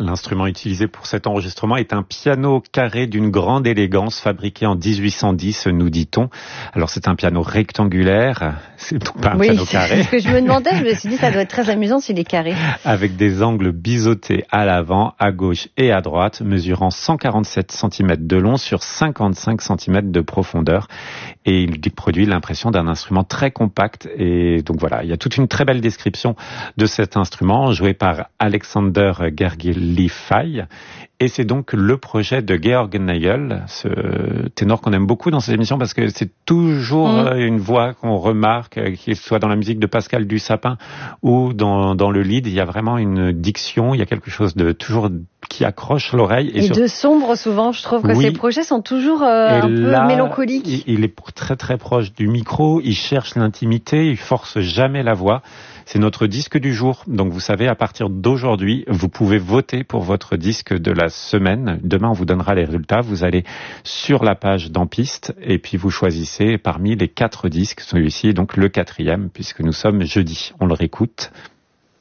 L'instrument utilisé pour cet enregistrement est un piano carré d'une grande élégance fabriqué en 1810, nous dit-on. Alors c'est un piano rectangulaire, c'est donc pas un piano carré. C'est ce que je me demandais, je me suis dit ça doit être très amusant s'il est carré. Avec des angles biseautés à l'avant, à gauche et à droite, mesurant 147 cm de long sur 55 cm de profondeur. Et il produit l'impression d'un instrument très compact. Et donc voilà, il y a toute une très belle description de cet instrument, joué par Alexander Gergely-Fay. Et c'est donc le projet de Georg Nagel, ce ténor qu'on aime beaucoup dans ces émissions parce que c'est toujours une voix qu'on remarque, qu'il soit dans la musique de Pascal Dussapin ou dans le lead, il y a vraiment une diction, il y a quelque chose de toujours qui accroche l'oreille. Et de sombre souvent, je trouve que ces projets sont toujours un peu mélancoliques. Il est très très proche du micro, il cherche l'intimité, il force jamais la voix. C'est notre disque du jour. Donc vous savez, à partir d'aujourd'hui, vous pouvez voter pour votre disque de la semaine. Demain, on vous donnera les résultats. Vous allez sur la page d'En Piste et puis vous choisissez parmi les 4 disques. Celui-ci est donc le 4e puisque nous sommes jeudi. On le réécoute.